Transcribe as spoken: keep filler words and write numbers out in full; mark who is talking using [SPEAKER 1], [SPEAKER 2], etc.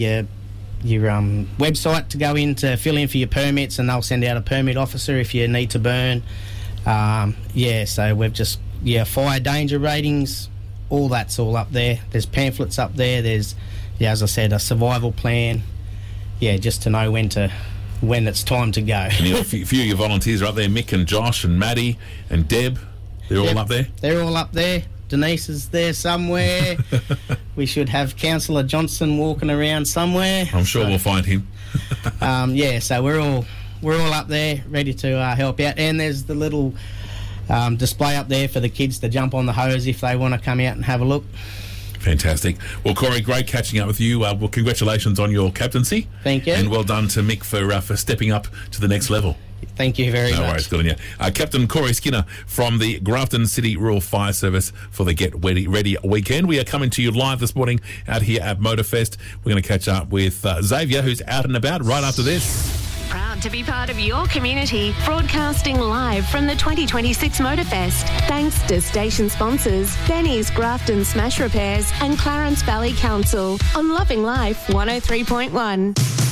[SPEAKER 1] your your um, website to go in to fill in for your permits, and they'll send out a permit officer if you need to burn. Um, yeah, so we've just, yeah, fire danger ratings, all that's all up there. There's pamphlets up there. There's, yeah, as I said, a survival plan. Yeah, just to know when to when it's time to go.
[SPEAKER 2] And you know, a few, few of your volunteers are up there, Mick and Josh and Maddie and Deb. They're
[SPEAKER 1] yep,
[SPEAKER 2] all up there?
[SPEAKER 1] They're all up there. Denise is there somewhere. We should have Councillor Johnson walking around somewhere.
[SPEAKER 2] I'm sure
[SPEAKER 1] so,
[SPEAKER 2] we'll find him.
[SPEAKER 1] um, yeah, so we're all we're all up there ready to uh, help out. And there's the little um, display up there for the kids to jump on the hose if they want to come out and have a look.
[SPEAKER 2] Fantastic. Well, Corey, great catching up with you. Uh, well, congratulations on your captaincy.
[SPEAKER 1] Thank you.
[SPEAKER 2] And well done to Mick for uh, for stepping up to the next level.
[SPEAKER 1] Thank you very
[SPEAKER 2] no
[SPEAKER 1] much.
[SPEAKER 2] No worries, good on you. Uh, Captain Corey Skinner from the Grafton City Rural Fire Service for the Get Ready, Ready weekend. We are coming to you live this morning out here at Motorfest. We're going to catch up with uh, Xavier, who's out and about right after this.
[SPEAKER 3] Proud to be part of your community, broadcasting live from the twenty twenty-six Motorfest. Thanks to station sponsors Benny's Grafton Smash Repairs and Clarence Valley Council on Loving Life one oh three point one.